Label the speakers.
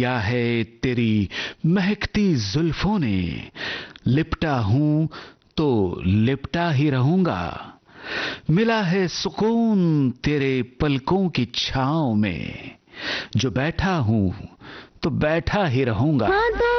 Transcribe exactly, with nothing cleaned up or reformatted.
Speaker 1: लिया है तेरी महकती जुल्फों ने, लिपटा हूं तो लिपटा ही रहूंगा। मिला है सुकून तेरे पलकों की छांव में, जो बैठा हूं तो बैठा ही रहूंगा।